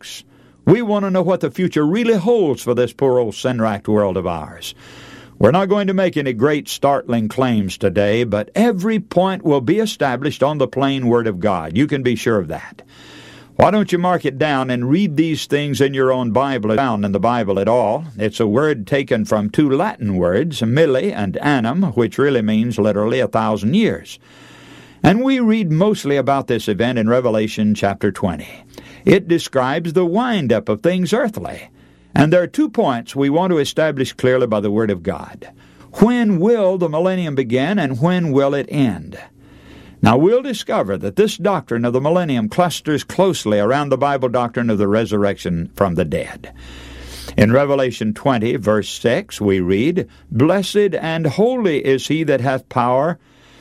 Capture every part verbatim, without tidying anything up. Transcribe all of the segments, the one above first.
folks. We want to know what the future really holds for this poor old sin-racked world of ours. We're not going to make any great startling claims today, but every point will be established on the plain Word of God. You can be sure of that. Why don't you mark it down and read these things in your own Bible? It's found in the Bible at all. It's a word taken from two Latin words, milli and annum, which really means literally a thousand years. And we read mostly about this event in Revelation chapter twenty. It describes the wind-up of things earthly. And there are two points we want to establish clearly by the Word of God. When will the millennium begin, and when will it end? Now, we'll discover that this doctrine of the millennium clusters closely around the Bible doctrine of the resurrection from the dead. In Revelation twenty, verse six, we read, "Blessed and holy is he that hath power,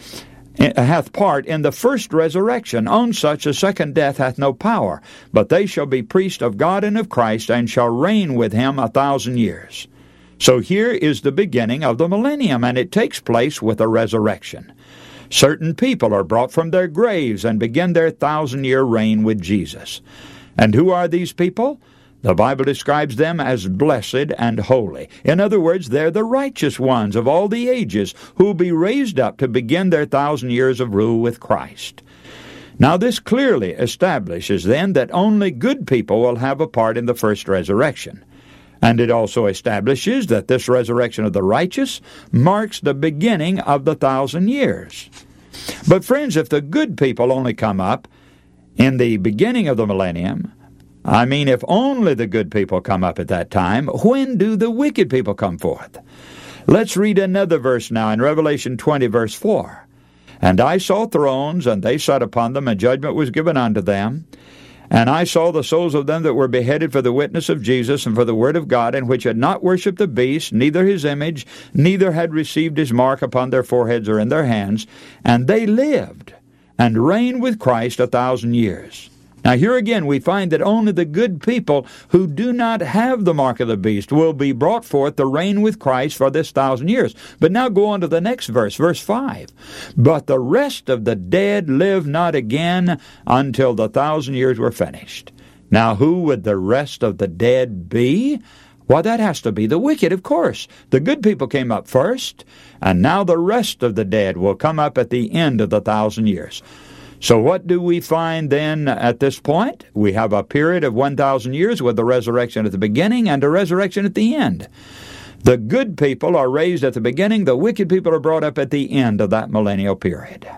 hath part in the first resurrection. On such a second death hath no power, but they shall be priests of God and of Christ, and shall reign with him a thousand years." So here is the beginning of the millennium, and it takes place with a resurrection. Certain people are brought from their graves and begin their thousand-year reign with Jesus. And who are these people? The Bible describes them as blessed and holy. In other words, they're the righteous ones of all the ages who will be raised up to begin their thousand years of rule with Christ. Now, this clearly establishes then that only good people will have a part in the first resurrection. And it also establishes that this resurrection of the righteous marks the beginning of the thousand years. But friends, if the good people only come up in the beginning of the millennium, I mean, if only the good people come up at that time, when do the wicked people come forth? Let's read another verse now in Revelation twenty, verse four. "And I saw thrones, and they sat upon them, and judgment was given unto them. And I saw the souls of them that were beheaded for the witness of Jesus and for the word of God, and which had not worshipped the beast, neither his image, neither had received his mark upon their foreheads or in their hands. And they lived, and reigned with Christ a thousand years." Now here again we find that only the good people who do not have the mark of the beast will be brought forth to reign with Christ for this thousand years. But now go on to the next verse, verse five. "But the rest of the dead live not again until the thousand years were finished." Now who would the rest of the dead be? Well, that has to be the wicked, of course. The good people came up first, and now the rest of the dead will come up at the end of the thousand years. So what do we find then at this point? We have a period of one thousand years with the resurrection at the beginning and a resurrection at the end. The good people are raised at the beginning. The wicked people are brought up at the end of that millennial period.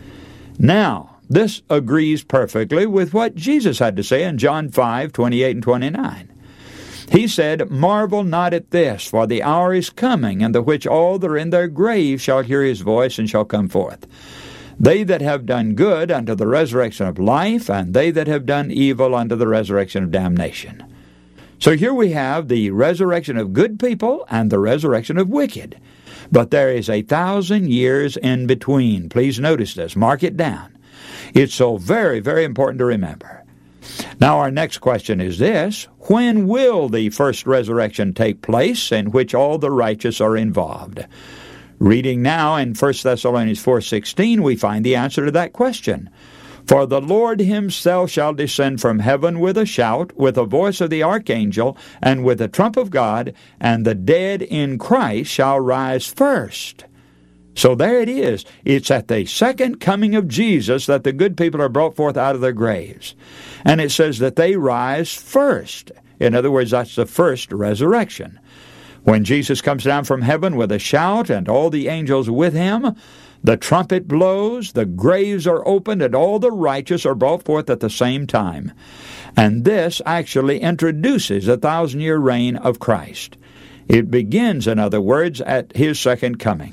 Now, this agrees perfectly with what Jesus had to say in John five, twenty-eight and twenty-nine. He said, "Marvel not at this, for the hour is coming, in the which all that are in their graves shall hear his voice and shall come forth. They that have done good unto the resurrection of life, and they that have done evil unto the resurrection of damnation." So here we have the resurrection of good people and the resurrection of wicked. But there is a thousand years in between. Please notice this. Mark it down. It's so very, very important to remember. Now our next question is this: when will the first resurrection take place in which all the righteous are involved? Reading now in First Thessalonians four sixteen, we find the answer to that question. "For the Lord himself shall descend from heaven with a shout, with the voice of the archangel, and with the trump of God, and the dead in Christ shall rise first." So there it is. It's at the second coming of Jesus that the good people are brought forth out of their graves. And it says that they rise first. In other words, that's the first resurrection. When Jesus comes down from heaven with a shout and all the angels with him, the trumpet blows, the graves are opened, and all the righteous are brought forth at the same time. And this actually introduces the thousand-year reign of Christ. It begins, in other words, at his second coming.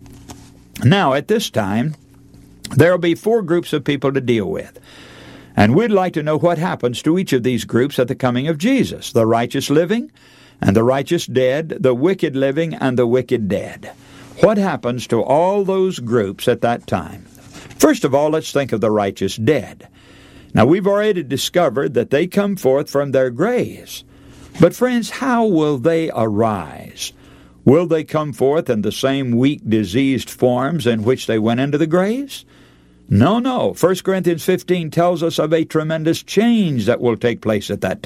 Now, at this time, there will be four groups of people to deal with. And we'd like to know what happens to each of these groups at the coming of Jesus: the righteous living, and the righteous dead, the wicked living, and the wicked dead. What happens to all those groups at that time? First of all, let's think of the righteous dead. Now, we've already discovered that they come forth from their graves. But friends, how will they arise? Will they come forth in the same weak, diseased forms in which they went into the graves? No, no. First Corinthians fifteen tells us of a tremendous change that will take place at that